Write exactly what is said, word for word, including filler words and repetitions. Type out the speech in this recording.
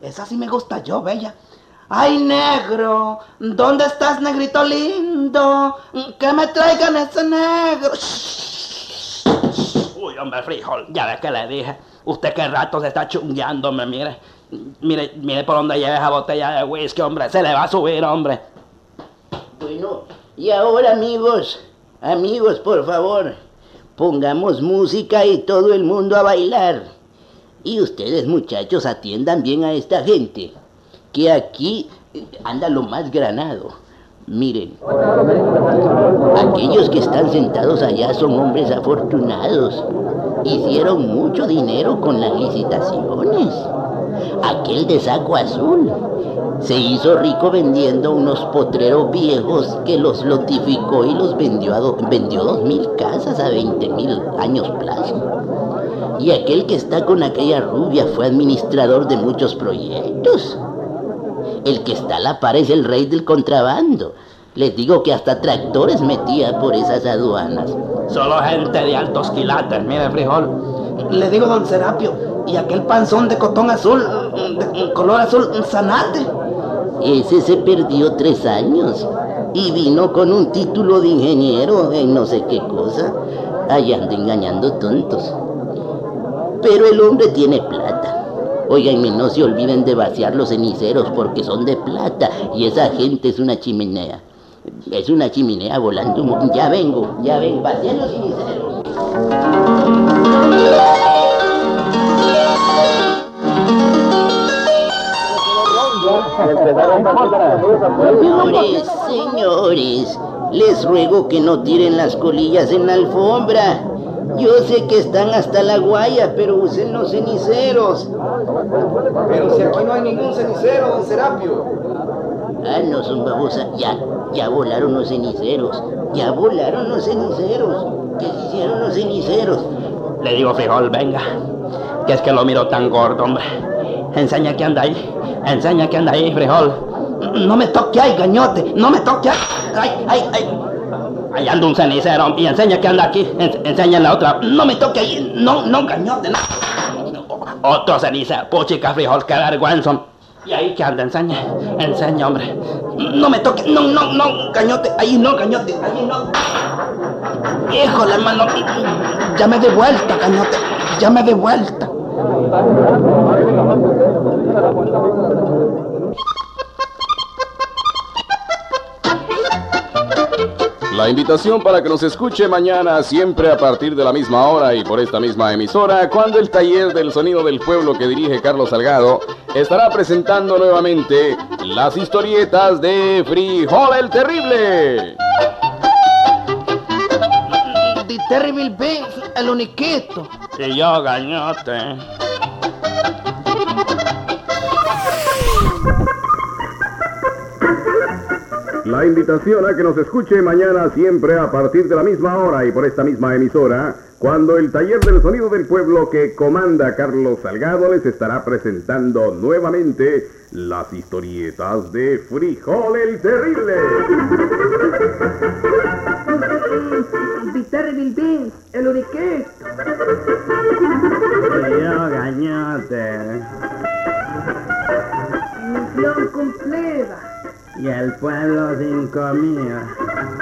esa sí me gusta yo, bella. Ay, negro, ¿dónde estás, negrito lindo? Que me traigan ese negro. Uy, hombre, frijol, ya ves que le dije. Usted qué rato se está chungueándome, mire. Mire, mire por dónde lleva esa botella de whisky, hombre. Se le va a subir, hombre. Bueno, y ahora, amigos, amigos, por favor, pongamos música y todo el mundo a bailar. Y ustedes, muchachos, atiendan bien a esta gente, que aquí anda lo más granado. Miren, aquellos que están sentados allá son hombres afortunados. Hicieron mucho dinero con las licitaciones. Aquel de saco azul se hizo rico vendiendo unos potreros viejos que los lotificó y los vendió a do, vendió dos mil casas a veinte mil años plazo. Y aquel que está con aquella rubia fue administrador de muchos proyectos. El que está a la par es el rey del contrabando. Les digo que hasta tractores metía por esas aduanas. Solo gente de altos quilates, mire, frijol. Le digo, don Serapio, y aquel panzón de cotón azul, de color azul, zanate. Ese se perdió tres años y vino con un título de ingeniero en no sé qué cosa. Allá anda engañando tontos. Pero el hombre tiene plata. Óiganme, no se olviden de vaciar los ceniceros porque son de plata y esa gente es una chimenea. Es una chimenea volando humo. Ya vengo, ya vengo, vacían los ceniceros. Señores, señores, les ruego que no tiren las colillas en la alfombra. Yo sé que están hasta la guaya, pero usen los ceniceros. Pero si aquí no hay ningún cenicero, don Serapio. Ah, no son babosas. Ya, ya volaron los ceniceros. Ya volaron los ceniceros. ¿Qué hicieron los ceniceros? Le digo, frijol, venga. Que es que lo miro tan gordo, hombre. Enseña que anda ahí. Enseña que anda ahí, frijol. No me toque ahí, gañote. No me toque ahí. Ay, ay, ay. Ahí anda un cenicero y enseña que anda aquí. En, enseña la otra. No me toque ahí. No, no, gañote, no. Otro cenicero. Puchica, frijol, qué vergüenza. Y ahí que anda, enseña. Enseña, hombre. No me toque. No, no, no, gañote. Ahí no, gañote. Ahí no. Híjole, hermano. Ya me de vuelta, gañote. Ya me de vuelta. La invitación para que nos escuche mañana, siempre a partir de la misma hora y por esta misma emisora, cuando el taller del sonido del pueblo que dirige Carlos Salgado estará presentando nuevamente las historietas de Frijol el Terrible. The Terrible Beans, el uniquito. Y yo, gañote. La invitación a que nos escuche mañana siempre a partir de la misma hora y por esta misma emisora, cuando el taller del sonido del pueblo que comanda Carlos Salgado les estará presentando nuevamente las historietas de Frijol el Terrible. The Terrible Beans, el uniquito. Y yo, gañote. Inflación completa. Y el pueblo sin comida.